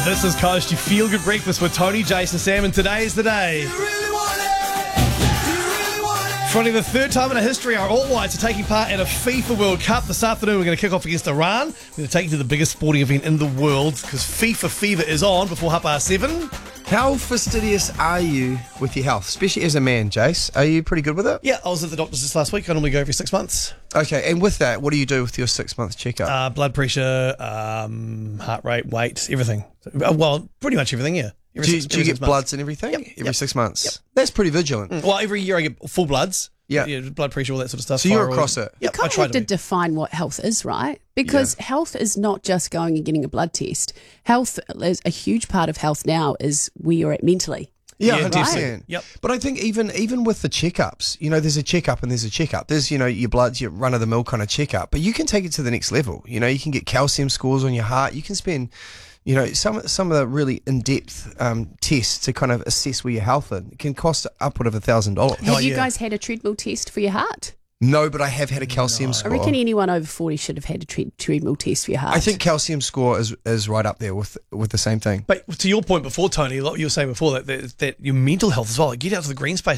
This is Coast, your feel-good breakfast with Tony, Jason, Sam, and today is the day. For only the third time in our history, our All Whites are taking part in a FIFA World Cup. This afternoon, we're going to kick off against Iran. We're going to take you to the biggest sporting event in the world because FIFA Fever is on before 7:30. How fastidious are you with your health, especially as a man, Jace? Are you pretty good with it? Yeah, I was at the doctor's just last week. I normally go every 6 months. Okay, and with that, what do you do with your 6 month checkup? Blood pressure, heart rate, weight, everything. Well, pretty much everything, yeah. Do you get bloods and everything? Yep. Every 6 months? Yep. That's pretty vigilant. Well, every year I get full bloods. Yeah. Blood pressure, all that sort of stuff. So you're thyroid. across it? You Yep, kind of have to define what health is, right? Because health is not just going and getting a blood test. Health is a huge part of health now is where you're at mentally. Yeah, Yeah, 100%. definitely. Yep. But I think even with the checkups, there's a checkup and there's a checkup. There's, your bloods, your run-of-the-mill kind of checkup. But you can take it to the next level. You can get calcium scores on your heart. You can spend, some of the really in-depth tests to kind of assess where your health is. It can cost upward of $1,000. Have you guys had a treadmill test for your heart? No, but I have had a calcium score. I reckon anyone over 40 should have had a treadmill test for your heart. I think calcium score is right up there with the same thing. But to your point before, Tony, like you were saying before, that your mental health as well. Like get out to the green space.